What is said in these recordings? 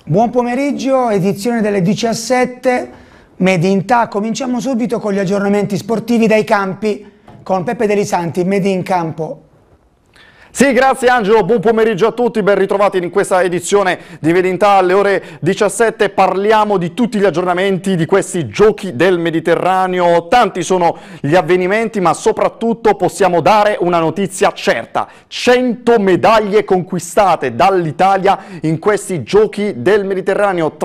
Buon pomeriggio, edizione delle 17, Made in Ta. Cominciamo subito con gli aggiornamenti sportivi dai campi con Peppe Delisanti, Made in Campo. Sì, grazie Angelo, buon pomeriggio a tutti, ben ritrovati in questa edizione di Made in Ta. Alle ore 17 parliamo di tutti gli aggiornamenti di questi giochi del Mediterraneo. Tanti sono gli avvenimenti, ma soprattutto possiamo dare una notizia certa: 100 medaglie conquistate dall'Italia in questi giochi del Mediterraneo,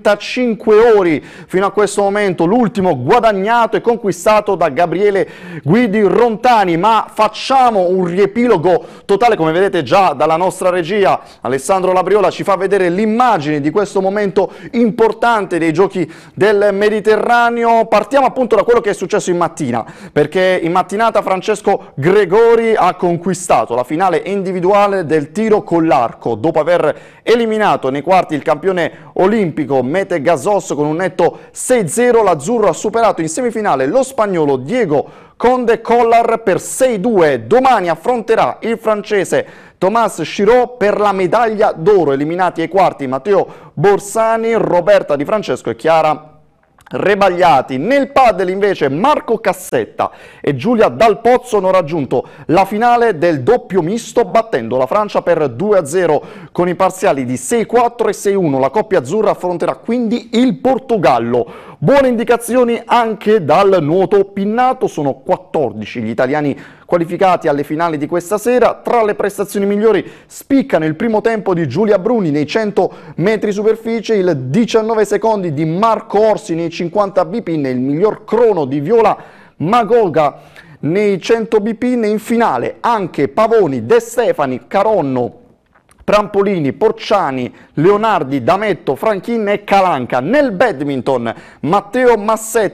35 ore fino a questo momento, l'ultimo guadagnato e conquistato da Gabriele Guidi Rontani. Ma facciamo un riepilogo totale. Come vedete già dalla nostra regia, Alessandro Labriola ci fa vedere l'immagine di questo momento importante dei giochi del Mediterraneo. Partiamo appunto da quello che è successo in mattina, perché in mattinata Francesco Gregori ha conquistato la finale individuale del tiro con l'arco dopo aver eliminato nei quarti il campione olimpico Mete Gasos con un netto 6-0. L'azzurro ha superato in semifinale lo spagnolo Diego Conde Collar per 6-2. Domani affronterà il francese Thomas Chirot per la medaglia d'oro. Eliminati ai quarti Matteo Borsani, Roberta Di Francesco e Chiara Rebagliati. Nel padel invece Marco Cassetta e Giulia Dal Pozzo hanno raggiunto la finale del doppio misto, battendo la Francia per 2-0 con i parziali di 6-4 e 6-1. La coppia azzurra affronterà quindi il Portogallo. Buone indicazioni anche dal nuoto pinnato, sono 14 gli italiani qualificati alle finali di questa sera. Tra le prestazioni migliori spiccano il primo tempo di Giulia Bruni nei 100 metri superficie, il 19 secondi di Marco Orsi nei 50 bp, il miglior crono di Viola Magoga nei 100 bp. In finale anche Pavoni, De Stefani, Caronno, Prampolini, Porciani, Leonardi, Dametto, Franchin e Calanca. Nel badminton Matteo Massetti